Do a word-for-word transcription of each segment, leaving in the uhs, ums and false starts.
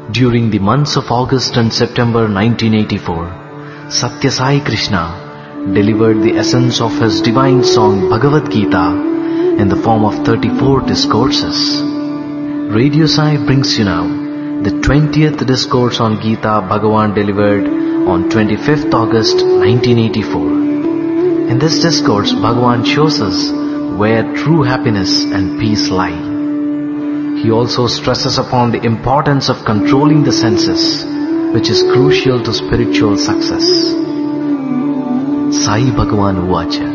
During the months of August and September nineteen eighty-four, Satya Sai Krishna delivered the essence of his divine song Bhagavad Gita in the form of thirty-four discourses. Radio Sai brings you now the twentieth discourse on Gita Bhagavan delivered on twenty-fifth August nineteen eighty-four. In this discourse, Bhagavan shows us where true happiness and peace lie. He also stresses upon the importance of controlling the senses, which is crucial to spiritual success. Sai Bhagavan Uvacha.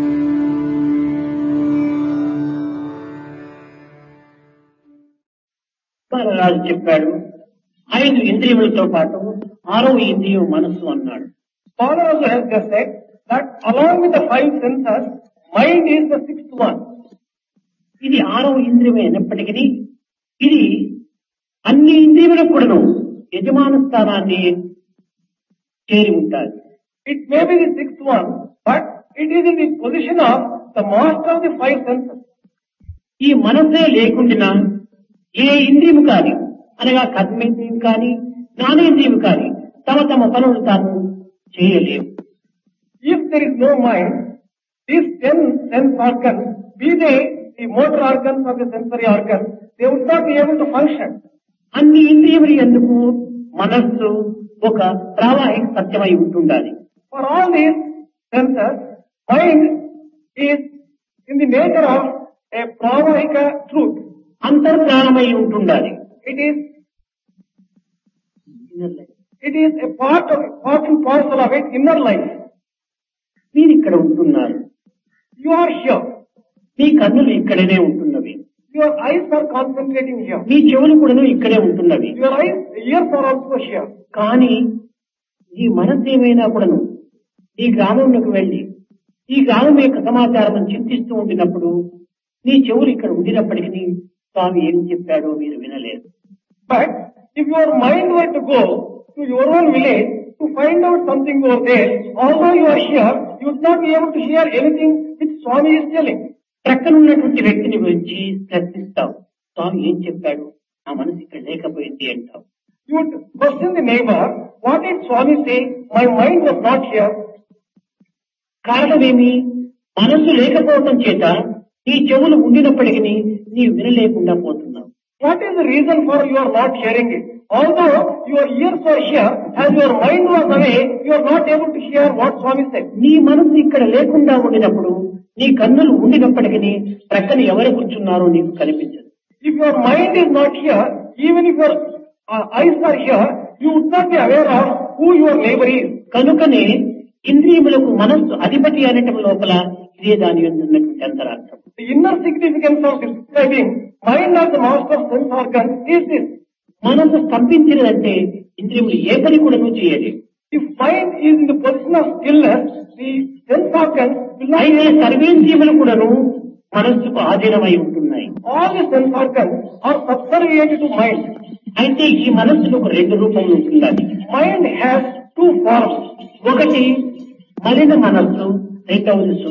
రాజు చెప్పాడు, ఐదు ఇంద్రియములతో పాటు ఆరో ఇంద్రియం మనస్సు అన్నాడు. Father also has just said that along with the five senses, mind is the sixth one. ఇది ఆరో ఇంద్రియమే అయినప్పటికీ ఇది అన్ని ఇంద్రియములకు కూడాను యజమాన స్థానాన్ని చేరి ఉంటారు. It may be the sixth one, but it is in the position of the master of the five senses. ఈ మనసే లేకుండా ఏ ఇంద్రియము కాని, అనగా కర్మేంద్రియం కాని జ్ఞానేంద్రియం కాని తమ తమ పనులు తాను చేయలేవు. If there is no mind, these ten sense organs, be they the motor organs or the sensory organs, they would not be able to function. అన్ని ఇంద్రియములు ఎందుకు మనస్సు ఒక ప్రావాహిక సత్యమై ఉంటుండాలి. For all these senses, mind is in the nature of a pravahika truth. అంతర్జ్ఞానమై ఉంటుండాలి. It is it is a part of part and parcel of its inner life. మీరు ఇక్కడ ఉంటున్నారు. You are here. మీ కన్నులు ఇక్కడనే ఉంటున్నవి. Your eyes are concentrating here. మీ చెవులు కూడా ఇక్కడే ఉంటున్నవి. Your eyes, ears are also here. కానీ ఈ మనసు ఏమైనా కూడాను ఈ గ్రామంలోకి వెళ్ళి ఈ గ్రామం యొక్క సమాచారం చింతిస్తూ ఉండినప్పుడు నీ చెవులు ఇక్కడ ఉండినప్పటికీ స్వామి ఏం చెప్పాడో మీరు వినలేరు. But if your mind were to go to your own village to find out something over there, although you are here, you would not be able to hear anything which Swami is telling. ప్రక్కనున్నటువంటి వ్యక్తిని గురించి ప్రశ్నిస్తావు, స్వామి ఏం చెప్పాడు, నా మనసు ఇక్కడ లేకపోయింది అంటావు. You would question the neighbor, what did Swami say? My mind was not here. కారణమేమి? మనసు లేకపోవటం చేత నీ చెవులు ఉండినప్పటికీ నీవు వినలేకుండా పోతున్నావు. What is the reason for you are not hearing it? Although your ears are here, as your mind was away, you are not able to hear what Swami said. నీ మనసు ఇక్కడ లేకుండా ఉండినప్పుడు నీ కన్నులు ఉండినప్పటికీ ప్రక్కన ఎవరు కూర్చున్నారో నీకు కనిపించదు. If your mind is not here, even if your uh, eyes are here, you would not be aware of who your neighbor is. కనుకనే ఇంద్రియములకు మనస్సు అధిపతి అనటం లోపల ఇదే దాని ఉన్నటువంటి అంతరార్థం. The inner significance of describing mind as the master of sense organs is this. మనసు స్తంభించినదంటే ఇంద్రియములు ఏ పని కూడా చేయలేదు. If mind is in the position of stillness, the sense organs will not. అయితే సర్వేంద్రియములు కూడాను మనస్సుకు ఆధీనమై ఉంటున్నాయి. All the sense organs are subservient to mind. అయితే ఈ మనస్సుకు రెండు రూపములు ఉంటున్నాయి. Mind has two forms. ఒకటి మలిన మనస్సు, రెండవది